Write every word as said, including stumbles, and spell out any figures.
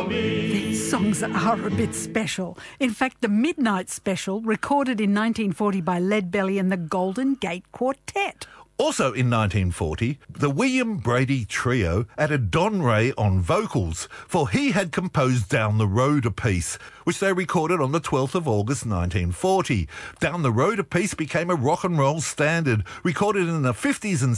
These songs are a bit special. In fact, the Midnight Special, recorded in nineteen forty by Leadbelly and the Golden Gate Quartet. Also in nineteen forty, the William Brady Trio added Don Ray on vocals, for he had composed Down the Road a Piece, which they recorded on the twelfth of August nineteen forty. Down the Road a Piece became a rock and roll standard, recorded in the fifties and